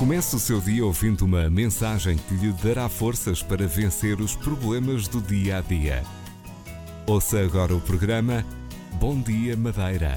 Comece o seu dia ouvindo uma mensagem que lhe dará forças para vencer os problemas do dia a dia. Ouça agora o programa Bom Dia Madeira.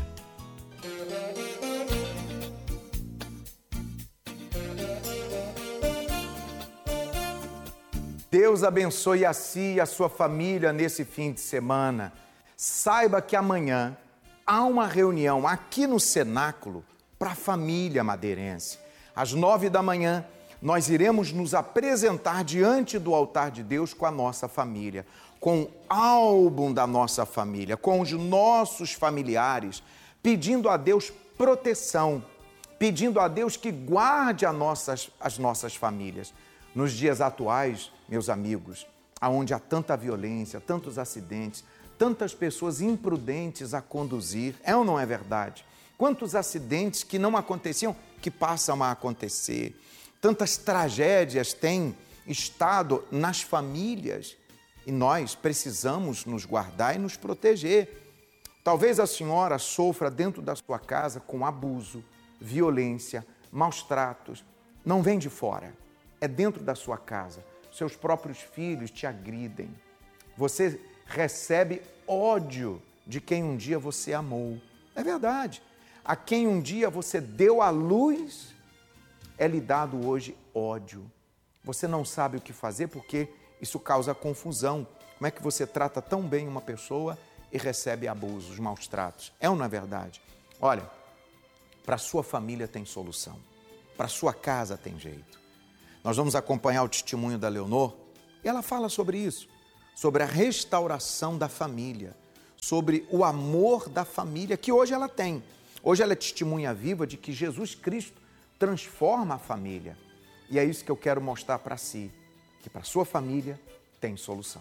Deus abençoe a si e a sua família nesse fim de semana. Saiba que amanhã há uma reunião aqui no Cenáculo para a família madeirense. Às 9 da manhã, nós iremos nos apresentar diante do altar de Deus com a nossa família, com o álbum da nossa família, com os nossos familiares, pedindo a Deus proteção, pedindo a Deus que guarde as nossas famílias. Nos dias atuais, meus amigos, onde há tanta violência, tantos acidentes, tantas pessoas imprudentes a conduzir, é ou não é verdade? Quantos acidentes que não aconteciam, que passam a acontecer. Tantas tragédias têm estado nas famílias e nós precisamos nos guardar e nos proteger. Talvez a senhora sofra dentro da sua casa com abuso, violência, maus tratos. Não vem de fora, é dentro da sua casa. Seus próprios filhos te agridem. Você recebe ódio de quem um dia você amou. É verdade. A quem um dia você deu a luz, é lhe dado hoje ódio. Você não sabe o que fazer porque isso causa confusão. Como é que você trata tão bem uma pessoa e recebe abusos, maus tratos? É ou não é verdade? Olha, para a sua família tem solução. Para a sua casa tem jeito. Nós vamos acompanhar o testemunho da Leonor e ela fala sobre isso, sobre a restauração da família, sobre o amor da família que hoje ela tem. Hoje ela é testemunha viva de que Jesus Cristo transforma a família. E é isso que eu quero mostrar para si, que para a sua família tem solução.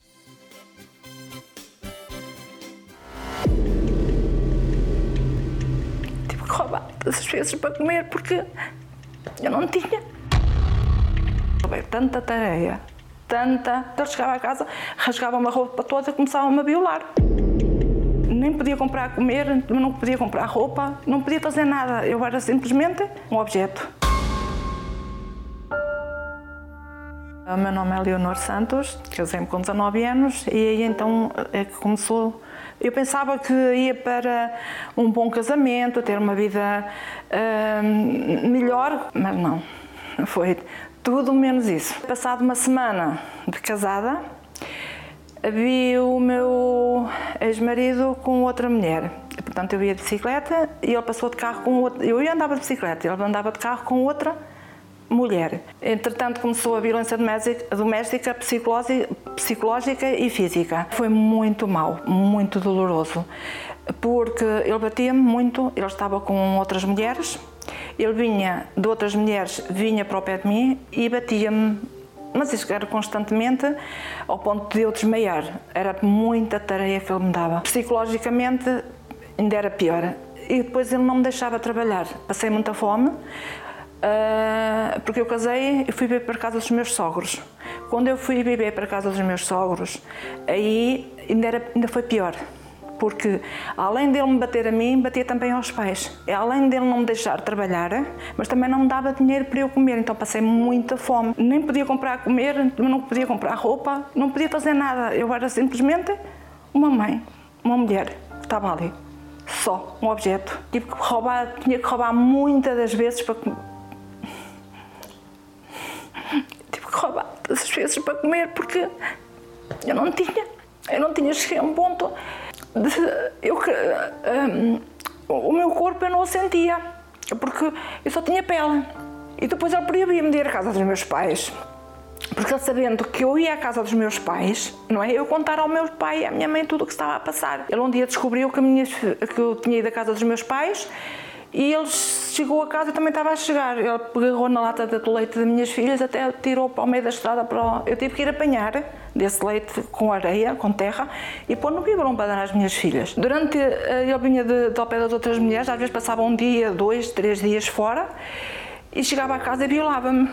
Tive que roubar todas as vezes para comer porque eu não tinha. Tanta tarefa, tanta. Eu chegava a casa, rasgava-me a roupa toda e começavam-me a violar. Nem podia comprar comer, não podia comprar roupa, não podia fazer nada. Eu era simplesmente um objeto. O meu nome é Leonor Santos, casei-me com 19 anos e aí então é que começou. Eu pensava que ia para um bom casamento, ter uma vida melhor, mas não. Foi tudo menos isso. Passado uma semana de casada, vi o meu ex-marido com outra mulher. Portanto, eu ia de bicicleta e ele passou de carro com outra. Eu andava de bicicleta, ele andava de carro com outra mulher. Entretanto, começou a violência doméstica, psicológica e física. Foi muito mau, muito doloroso, porque ele batia-me muito, ele estava com outras mulheres, ele vinha de outras mulheres, vinha para o pé de mim e batia-me. Mas isso era constantemente, ao ponto de eu desmaiar. Era muita tarefa que ele me dava. Psicologicamente ainda era pior. E depois ele não me deixava trabalhar. Passei muita fome, porque eu casei e fui viver para a casa dos meus sogros. Quando eu fui viver para a casa dos meus sogros, aí ainda foi pior. Porque além dele me bater a mim, batia também aos pais. Além dele não me deixar trabalhar, mas também não me dava dinheiro para eu comer, então passei muita fome. Nem podia comprar comer, não podia comprar roupa, não podia fazer nada. Eu era simplesmente uma mãe, uma mulher que estava ali, só um objeto. Tive que roubar, tinha que roubar muitas das vezes para comer. Tive que roubar todas as vezes para comer porque eu não tinha, cheguei a um ponto. O meu corpo eu não o sentia, porque eu só tinha pele. E depois ele proibia-me de ir à casa dos meus pais, porque ele sabendo que eu ia à casa dos meus pais, não é? Eu contar ao meu pai e à minha mãe tudo o que estava a passar. Ele um dia descobriu que eu tinha ido à casa dos meus pais e ele chegou a casa e também estava a chegar. Ele pegou na lata de leite das minhas filhas, até tirou para o meio da estrada. Eu tive que ir apanhar desse leite com areia, com terra, e pôr no biberon para dar às minhas filhas. Durante, ele vinha ao pé das outras mulheres, às vezes passava um dia, 2, 3 dias fora, e chegava a casa e violava-me.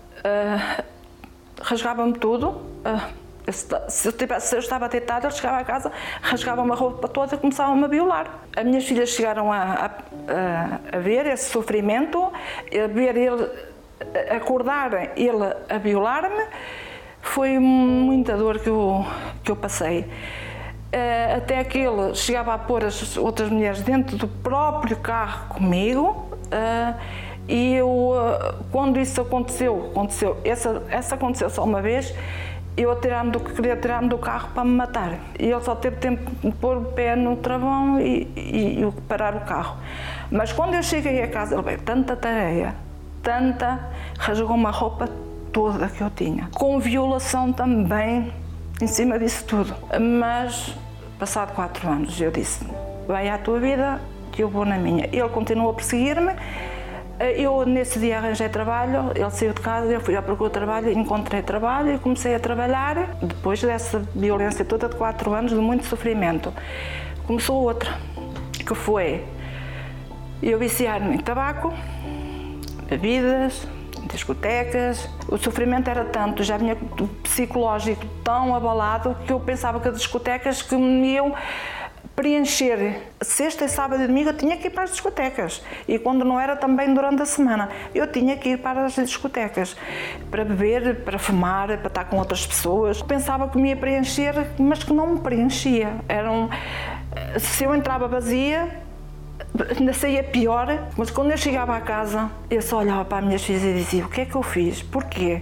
Rasgava-me tudo. Se eu estava deitada, ele chegava a casa, rasgava-me a roupa toda e começava-me a violar. As minhas filhas chegaram a ver esse sofrimento, a ver ele acordar ele a violar-me, foi muita dor que eu passei. Até que ele chegava a pôr as outras mulheres dentro do próprio carro comigo, e eu, quando isso aconteceu, essa aconteceu só uma vez, eu queria tirar-me do carro para me matar. E ele só teve tempo de pôr o pé no travão e parar o carro. Mas quando eu cheguei a casa, ele veio tanta tareia, rasgou uma roupa toda que eu tinha, com violação também em cima disso tudo. Mas, passado 4 anos, eu disse, vai à tua vida que eu vou na minha. Ele continuou a perseguir-me. Eu, nesse dia, arranjei trabalho, ele saiu de casa, eu fui à procura de trabalho, encontrei trabalho e comecei a trabalhar. Depois dessa violência toda de 4 anos, de muito sofrimento, começou outra, que foi eu viciar-me em tabaco, bebidas, discotecas. O sofrimento era tanto, já vinha do psicológico tão abalado, que eu pensava que as discotecas que me iam preencher. Sexta, sábado e domingo eu tinha que ir para as discotecas, e quando não era também durante a semana, eu tinha que ir para as discotecas para beber, para fumar, para estar com outras pessoas. Pensava que me ia preencher, mas que não me preenchia. Se eu entrava vazia, ainda saía pior. Mas quando eu chegava à casa, eu só olhava para as minhas filhas e dizia, o que é que eu fiz? Porquê?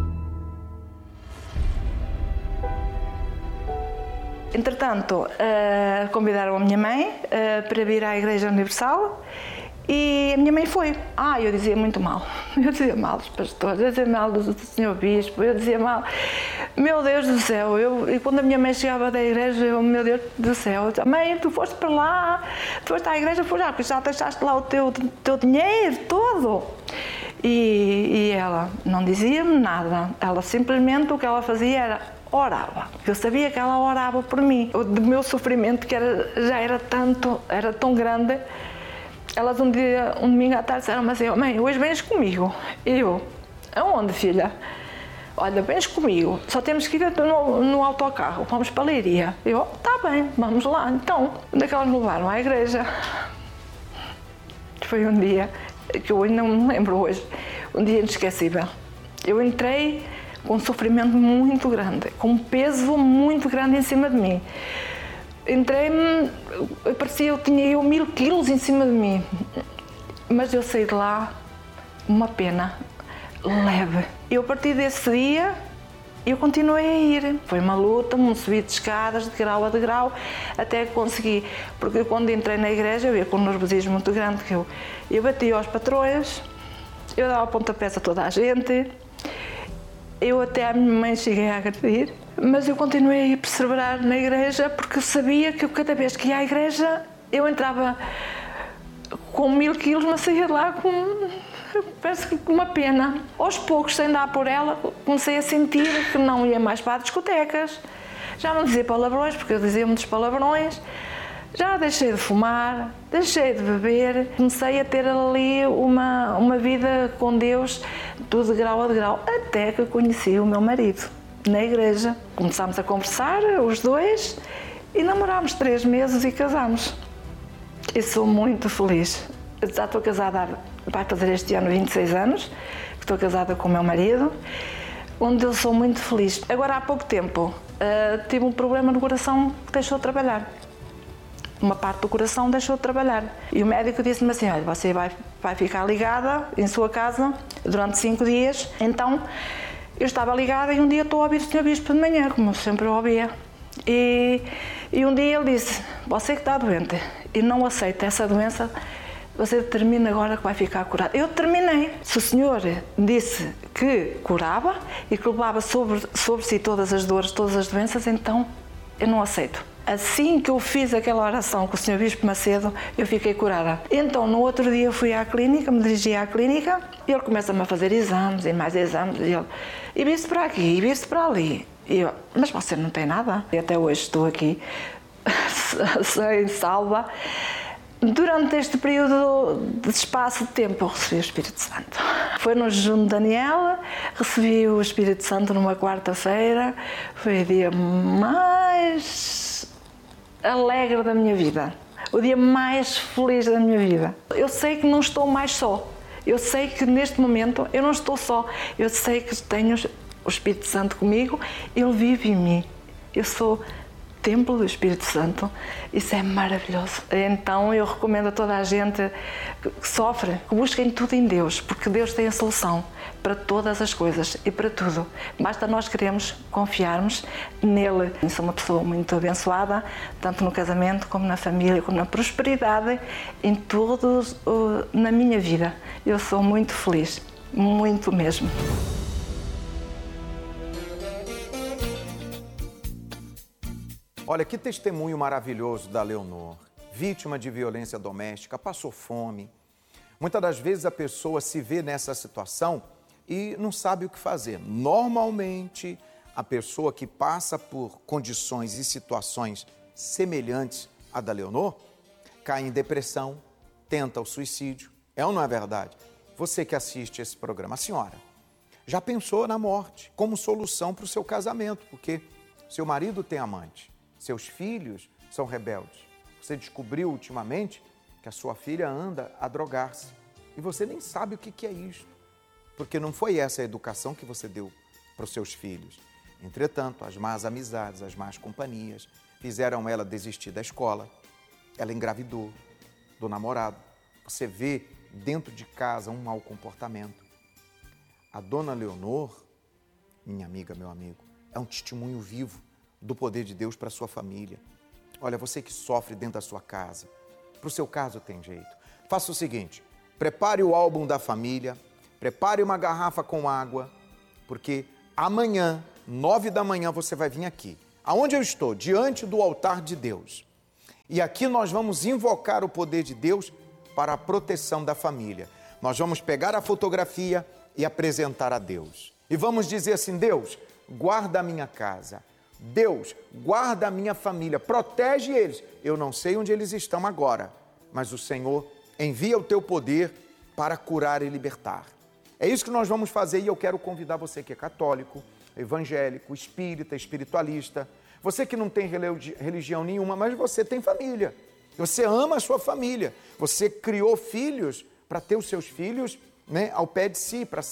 Entretanto, convidaram a minha mãe para vir à Igreja Universal, e a minha mãe foi. Eu dizia muito mal. Eu dizia mal dos pastores, eu dizia mal do senhor bispo, eu dizia mal. Meu Deus do céu, e quando a minha mãe chegava da igreja, meu Deus do céu, eu dizia, mãe, tu foste para lá, tu foste à igreja, porque já deixaste lá o teu dinheiro todo. E ela não dizia-me nada, ela simplesmente o que ela fazia era orava. Eu sabia que ela orava por mim. O meu sofrimento, que já era tão grande. Elas um domingo à tarde disseram-me assim, mãe, hoje vens comigo. E eu, aonde, filha? Olha, vens comigo, só temos que ir no autocarro, vamos para a Leiria. Eu, tá bem, vamos lá. Então, onde é que elas me levaram? À igreja. Foi um dia que eu ainda me lembro hoje, um dia inesquecível. Eu entrei com um sofrimento muito grande, com um peso muito grande em cima de mim. Entrei-me, parecia que tinha 1000 quilos em cima de mim, mas eu saí de lá uma pena leve. Eu, a partir desse dia, eu continuei a ir. Foi uma luta, um subir de escadas, de grau a degrau, até que consegui. Porque quando entrei na igreja, eu ia com um nervosismo muito grande, que eu batia aos patrões, eu dava pontapés a toda a gente. Eu até a minha mãe cheguei a agredir, mas eu continuei a perseverar na igreja, porque eu sabia que cada vez que ia à igreja, eu entrava com 1000 quilos, mas saía de lá parece que com uma pena. Aos poucos, sem dar por ela, comecei a sentir que não ia mais para as discotecas. Já não dizia palavrões, porque eu dizia muitos palavrões. Já deixei de fumar, deixei de beber, comecei a ter ali uma vida com Deus, tudo de grau a degrau, até que conheci o meu marido na igreja. Começámos a conversar, os dois, e namorámos 3 meses e casámos. E sou muito feliz. Já estou casada, vai fazer este ano 26 anos, que estou casada com o meu marido, onde eu sou muito feliz. Agora, há pouco tempo, tive um problema no coração que deixou de trabalhar. Uma parte do coração deixou de trabalhar. E o médico disse-me assim, olha, você vai ficar ligada em sua casa durante 5 dias. Então, eu estava ligada e um dia estou a ouvir o Sr. Bispo de manhã, como eu sempre ouvia. E um dia ele disse, você que está doente e não aceita essa doença, você determina agora que vai ficar curado. Eu determinei. Se o Senhor disse que curava e que levava sobre si todas as dores, todas as doenças, então eu não aceito. Assim que eu fiz aquela oração com o Sr. Bispo Macedo, eu fiquei curada. Então, no outro dia, eu fui à clínica, me dirigi à clínica, e ele começa-me a fazer exames e mais exames, e viste para aqui, e viste para ali. E eu, mas você não tem nada? E até hoje estou aqui, sem salva. Durante este período de espaço de tempo, eu recebi o Espírito Santo. Foi no jejum de Daniel, recebi o Espírito Santo numa quarta-feira, foi o dia mais alegre da minha vida, o dia mais feliz da minha vida. Eu sei que não estou mais só, Eu sei que neste momento eu não estou só. Eu sei que tenho o Espírito Santo comigo, Ele vive em mim. Eu sou templo do Espírito Santo, isso é maravilhoso. Então eu recomendo a toda a gente que sofre, que busquem tudo em Deus, porque Deus tem a solução para todas as coisas e para tudo. Basta nós queremos confiarmos nele. Eu sou uma pessoa muito abençoada, tanto no casamento como na família, como na prosperidade, em tudo na minha vida. Eu sou muito feliz, muito mesmo. Olha, que testemunho maravilhoso da Leonor, vítima de violência doméstica, passou fome. Muitas das vezes a pessoa se vê nessa situação e não sabe o que fazer. Normalmente, a pessoa que passa por condições e situações semelhantes à da Leonor, cai em depressão, tenta o suicídio. É ou não é verdade? Você que assiste esse programa, a senhora, já pensou na morte como solução para o seu casamento, porque seu marido tem amante. Seus filhos são rebeldes. Você descobriu ultimamente que a sua filha anda a drogar-se. E você nem sabe o que é isso. Porque não foi essa a educação que você deu para os seus filhos. Entretanto, as más amizades, as más companhias fizeram ela desistir da escola. Ela engravidou do namorado. Você vê dentro de casa um mau comportamento. A dona Leonor, minha amiga, meu amigo, é um testemunho vivo do poder de Deus para a sua família. Olha, você que sofre dentro da sua casa, para o seu caso tem jeito. Faça o seguinte, prepare o álbum da família, prepare uma garrafa com água, porque amanhã, 9 da manhã, você vai vir aqui. Aonde eu estou? Diante do altar de Deus. E aqui nós vamos invocar o poder de Deus para a proteção da família. Nós vamos pegar a fotografia e apresentar a Deus. E vamos dizer assim, Deus, guarda a minha casa. Deus, guarda a minha família, protege eles. Eu não sei onde eles estão agora, mas o Senhor envia o teu poder para curar e libertar. É isso que nós vamos fazer e eu quero convidar você que é católico, evangélico, espírita, espiritualista, você que não tem religião nenhuma, mas você tem família. Você ama a sua família. Você criou filhos para ter os seus filhos, né, ao pé de si, para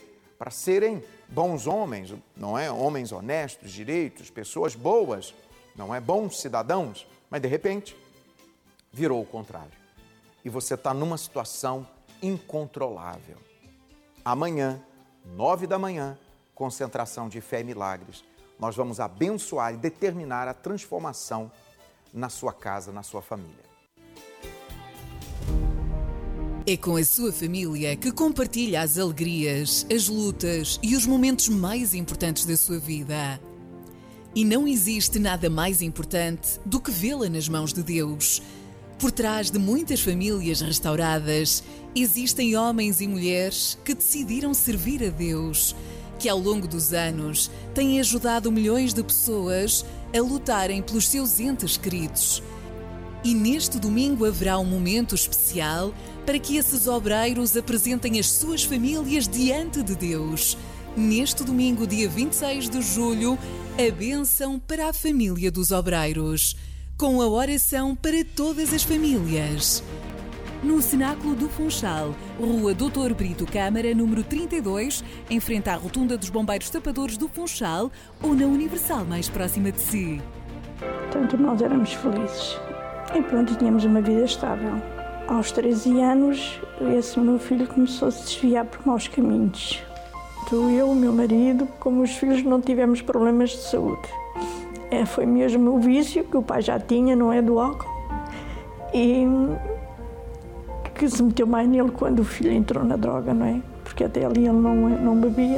serem bons homens, não é? Homens honestos, direitos, pessoas boas, não é? Bons cidadãos, mas de repente virou o contrário. E você está numa situação incontrolável. Amanhã, 9 da manhã, concentração de fé e milagres, nós vamos abençoar e determinar a transformação na sua casa, na sua família. É com a sua família que compartilha as alegrias, as lutas e os momentos mais importantes da sua vida. E não existe nada mais importante do que vê-la nas mãos de Deus. Por trás de muitas famílias restauradas, existem homens e mulheres que decidiram servir a Deus, que ao longo dos anos têm ajudado milhões de pessoas a lutarem pelos seus entes queridos. E neste domingo haverá um momento especial para que esses obreiros apresentem as suas famílias diante de Deus. Neste domingo, dia 26 de julho, a bênção para a família dos obreiros, com a oração para todas as famílias. No Cenáculo do Funchal, Rua Doutor Brito Câmara, número 32, em frente à Rotunda dos Bombeiros Tapadores do Funchal ou na Universal mais próxima de si. Portanto, nós éramos felizes e pronto, tínhamos uma vida estável. Aos 13 anos, esse meu filho começou a se desviar por maus caminhos. Tanto eu, o meu marido, como os filhos, não tivemos problemas de saúde. Foi mesmo o vício que o pai já tinha, não é, do álcool, e que se meteu mais nele quando o filho entrou na droga, não é? Porque até ali ele não bebia.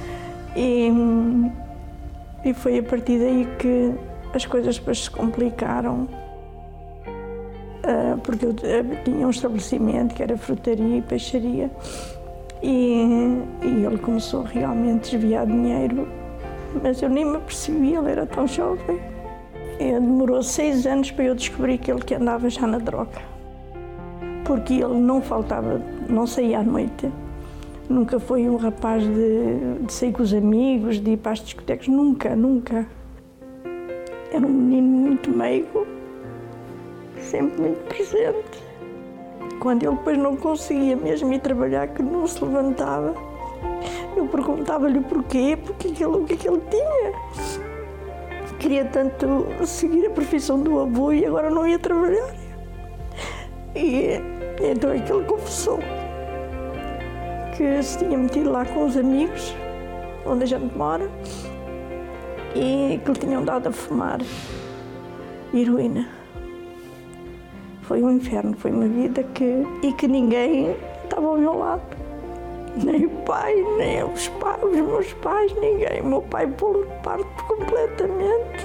E foi a partir daí que as coisas depois se complicaram. Porque eu tinha um estabelecimento que era frutaria e peixaria e ele começou realmente a desviar dinheiro, mas eu nem me apercebi, ele era tão jovem. Demorou 6 anos para eu descobrir que ele que andava já na droga, porque ele não faltava, não saía à noite, nunca foi um rapaz de sair com os amigos, de ir para as discotecas, nunca. Era um menino muito meigo, sempre muito presente. Quando ele depois não conseguia mesmo ir trabalhar, que não se levantava, eu perguntava-lhe o porquê, o que é que ele tinha. Queria tanto seguir a profissão do avô e agora não ia trabalhar. E então é que ele confessou que se tinha metido lá com os amigos, onde a gente mora, e que lhe tinham dado a fumar heroína. Foi um inferno, foi uma vida que ninguém estava ao meu lado. Nem o pai, nem os meus pais, ninguém. O meu pai pô-lo de parte completamente.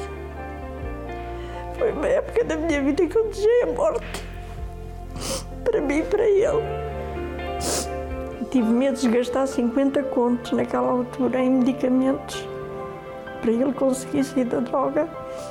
Foi uma época da minha vida que eu desejei a morte. Para mim e para ele. Tive medo de gastar 50 contos naquela altura em medicamentos para ele conseguir sair da droga.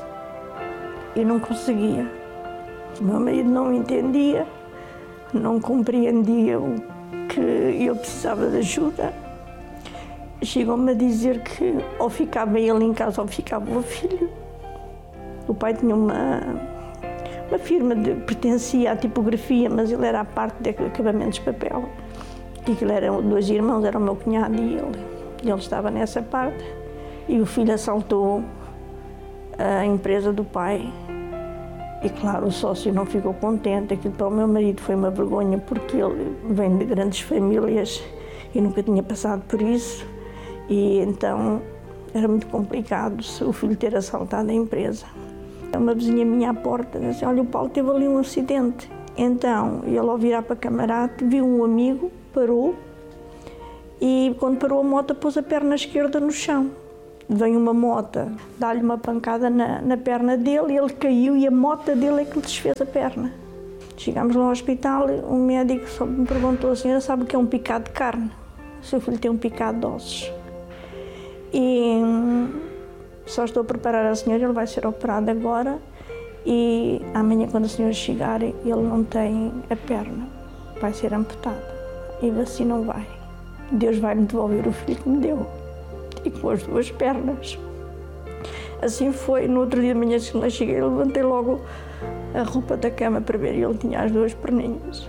E não conseguia. O meu marido não entendia, não compreendia o que eu precisava de ajuda. Chegou-me a dizer que ou ficava ele em casa ou ficava o filho. O pai tinha uma firma que pertencia à tipografia, mas ele era a parte de acabamentos de papel. E aquilo eram 2 irmãos, era o meu cunhado e ele. Ele estava nessa parte e o filho assaltou a empresa do pai. E claro, o sócio não ficou contente. Aquilo para o meu marido foi uma vergonha, porque ele vem de grandes famílias e nunca tinha passado por isso. E então era muito complicado o filho ter assaltado a empresa. Uma vizinha minha à porta disse: olha, o Paulo teve ali um acidente. Então ele, ao virar para Camarate, viu um amigo, parou, e quando parou a moto pôs a perna esquerda no chão. Vem uma moto, dá-lhe uma pancada na perna dele, ele caiu e a moto dele é que lhe desfez a perna. Chegámos lá ao hospital, um médico só me perguntou: a senhora sabe o que é um picado de carne? O seu filho tem um picado de ossos. E só estou a preparar a senhora, ele vai ser operado agora e amanhã, quando a senhora chegar, ele não tem a perna, vai ser amputado e assim não vai. Deus vai me devolver o filho que me deu. E com as 2 pernas. Assim foi. No outro dia de manhã, quando eu cheguei, levantei logo a roupa da cama para ver, e ele tinha as 2 perninhas.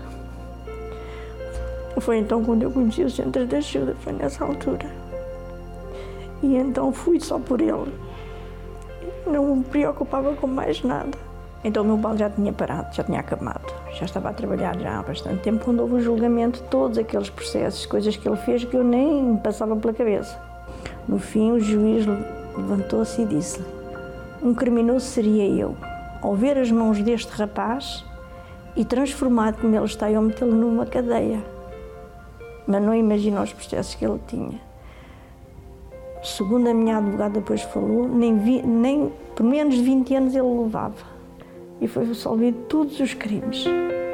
Foi então quando eu conheci o Centro de Ajuda, foi nessa altura. E então fui só por ele. Não me preocupava com mais nada. Então o meu balde já tinha parado, já tinha acabado. Já estava a trabalhar já há bastante tempo, quando houve o julgamento, todos aqueles processos, coisas que ele fez que eu nem me passava pela cabeça. No fim, o juiz levantou-se e disse-lhe: um criminoso seria eu, ao ver as mãos deste rapaz e transformado como ele está, eu metê-lo numa cadeia. Mas não imagina os processos que ele tinha. Segundo a minha advogada depois falou, nem por menos de 20 anos ele levava. E foi absolvido de todos os crimes.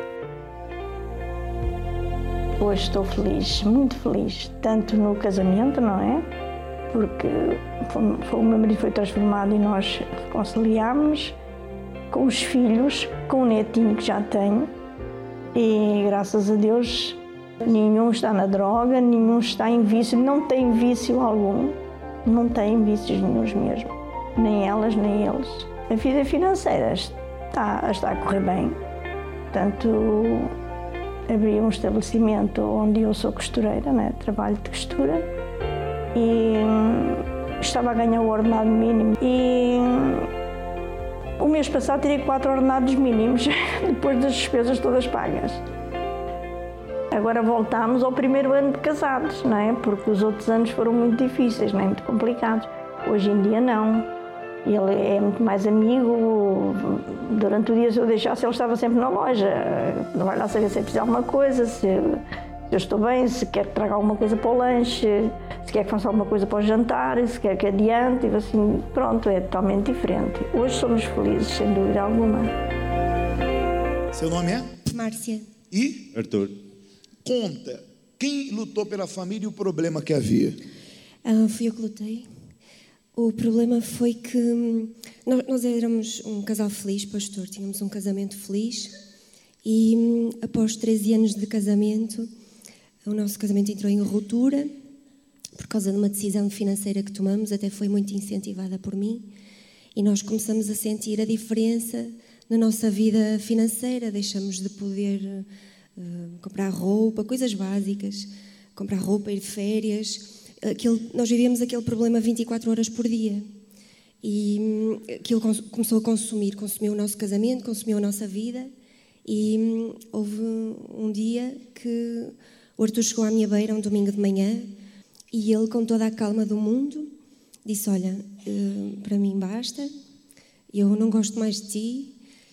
Hoje estou feliz, muito feliz, tanto no casamento, não é? Porque o meu marido foi transformado e nós reconciliámos, com os filhos, com o netinho que já tenho, e graças a Deus nenhum está na droga, nenhum está em vício, não tem vício algum, não tem vícios nenhuns mesmo, nem elas nem eles. A vida financeira está a correr bem, portanto abri um estabelecimento onde eu sou costureira, né? Trabalho de costura, e estava a ganhar o ordenado mínimo. E o mês passado tirei 4 ordenados mínimos, depois das despesas todas pagas. Agora voltámos ao primeiro ano de casados, não é? Porque os outros anos foram muito difíceis, não é? Muito complicados. Hoje em dia não. Ele é muito mais amigo. Durante o dia, se eu deixasse, ele estava sempre na loja. Vai lá saber se é preciso alguma coisa, se eu estou bem, se quer que traga alguma coisa para o lanche, se quer que faça alguma coisa para o jantar, se quer que adiante, assim, pronto, é totalmente diferente. Hoje somos felizes, sem dúvida alguma. Seu nome é? Márcia. E? Arthur. Conta, quem lutou pela família e o problema que havia? Fui eu que lutei. O problema foi que nós éramos um casal feliz, pastor, tínhamos um casamento feliz e após 13 anos de casamento, o nosso casamento entrou em ruptura por causa de uma decisão financeira que tomamos, até foi muito incentivada por mim, e nós começamos a sentir a diferença na nossa vida financeira, deixamos de poder comprar roupa, coisas básicas, comprar roupa, ir de férias. Nós vivíamos aquele problema 24 horas por dia. E aquilo começou a consumiu o nosso casamento, consumiu a nossa vida. E houve um dia que o Arthur chegou à minha beira, um domingo de manhã, e ele, com toda a calma do mundo, disse: olha, para mim basta, eu não gosto mais de ti,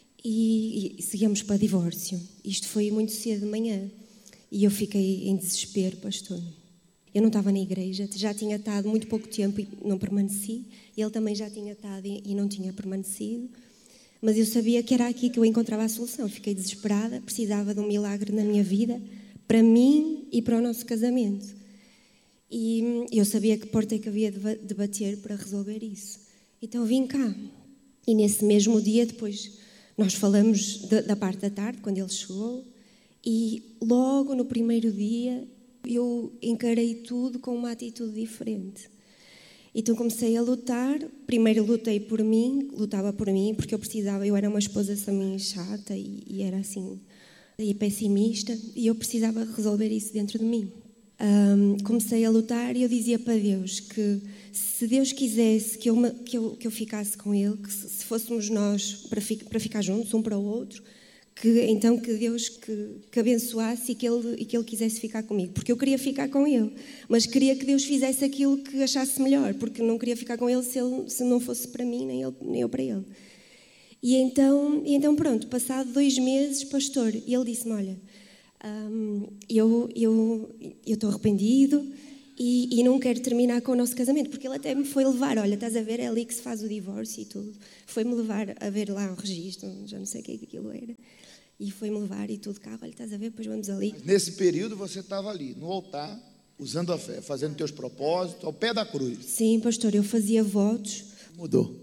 e seguimos para divórcio. Isto foi muito cedo de manhã, e eu fiquei em desespero, pastor. Eu não estava na igreja, já tinha estado muito pouco tempo e não permaneci, ele também já tinha estado e não tinha permanecido. Mas eu sabia que era aqui que eu encontrava a solução. Fiquei desesperada, precisava de um milagre na minha vida, para mim e para o nosso casamento. E eu sabia que porta é que havia de bater para resolver isso. Então vim cá. E nesse mesmo dia, depois, nós falamos da parte da tarde, quando ele chegou, e logo no primeiro dia eu encarei tudo com uma atitude diferente. Então comecei a lutar. Primeiro lutei por mim, lutava por mim, porque eu era uma esposa também chata e era assim, e pessimista, e eu precisava resolver isso dentro de mim. Comecei a lutar e eu dizia para Deus que se Deus quisesse que eu ficasse com Ele, que se fôssemos nós para ficar juntos, um para o outro, que Deus que abençoasse e que ele quisesse ficar comigo, porque eu queria ficar com ele, mas queria que Deus fizesse aquilo que achasse melhor, porque não queria ficar com ele se não fosse para mim, nem eu para ele. E então pronto, passado 2 meses, pastor, ele disse-me: olha, eu estou arrependido e não quero terminar com o nosso casamento, porque ele até me foi levar, olha, estás a ver, é ali que se faz o divórcio e tudo, foi-me levar a ver lá um registro, já não sei o que aquilo era, e foi-me levar e tudo, olha, estás a ver, depois vamos ali. Mas nesse período você estava ali, no altar, usando a fé, fazendo teus propósitos, ao pé da cruz. Sim, pastor, eu fazia votos. Mudou.